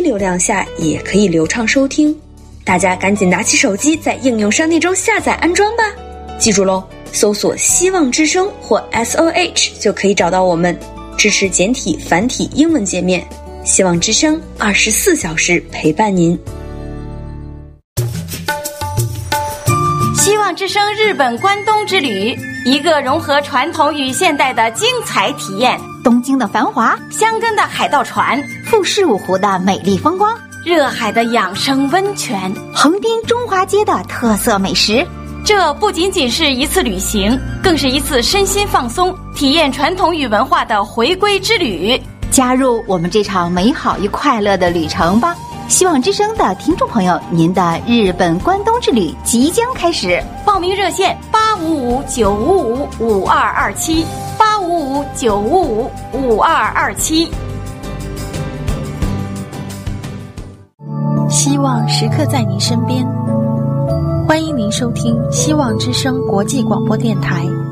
流量下也可以流畅收听。大家赶紧拿起手机在应用商店中下载安装吧。记住喽，搜索希望之声或 SOH 就可以找到我们，支持简体繁体英文界面。希望之声24小时陪伴您。 希望之声日本关东之旅，一个融合传统与现代的精彩体验。 东京的繁华， 箱根的海盗船， 富士五湖的美丽风光， 热海的养生温泉， 横滨中华街的特色美食。 这不仅仅是一次旅行，更是一次身心放松、体验传统与文化的回归之旅。 加入我们这场美好与快乐的旅程吧！希望之声的听众朋友，您的日本关东之旅即将开始。 报名热线855-955-5227，855-955-5227。 希望时刻在您身边，欢迎您收听希望之声国际广播电台